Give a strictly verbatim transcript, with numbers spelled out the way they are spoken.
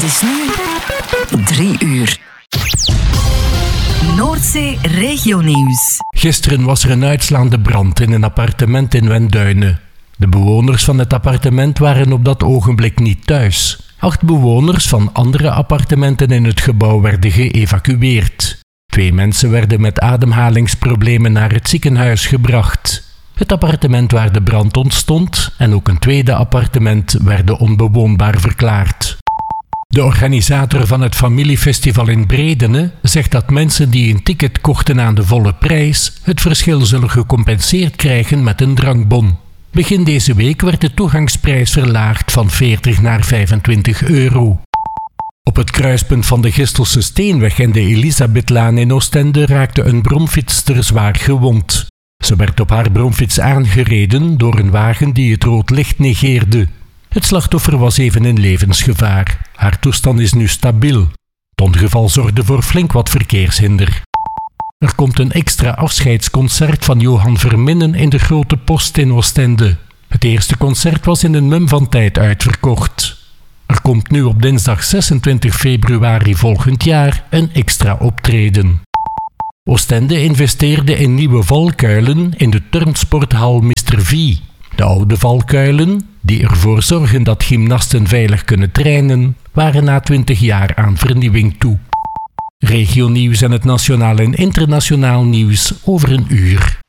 is nu drie uur. Noordzee Regionieuws. Gisteren was er een uitslaande brand in een appartement in Wenduinen. De bewoners van het appartement waren op dat ogenblik niet thuis. Acht bewoners van andere appartementen in het gebouw werden geëvacueerd. Twee mensen werden met ademhalingsproblemen naar het ziekenhuis gebracht. Het appartement waar de brand ontstond en ook een tweede appartement werden onbewoonbaar verklaard. De organisator van het familiefestival in Bredene zegt dat mensen die een ticket kochten aan de volle prijs het verschil zullen gecompenseerd krijgen met een drankbon. Begin deze week werd de toegangsprijs verlaagd van veertig naar vijfentwintig euro. Op het kruispunt van de Gistelse Steenweg en de Elisabethlaan in Oostende raakte een bromfietster zwaar gewond. Ze werd op haar bromfiets aangereden door een wagen die het rood licht negeerde. Het slachtoffer was even in levensgevaar. Haar toestand is nu stabiel. Het ongeval zorgde voor flink wat verkeershinder. Er komt een extra afscheidsconcert van Johan Verminnen in de Grote Post in Oostende. Het eerste concert was in een mum van tijd uitverkocht. Er komt nu op dinsdag zesentwintig februari volgend jaar een extra optreden. Oostende investeerde in nieuwe valkuilen in de turnsporthal mister V. De oude valkuilen, die ervoor zorgen dat gymnasten veilig kunnen trainen, waren na twintig jaar aan vernieuwing toe. Regionieuws en het nationaal en internationaal nieuws over een uur.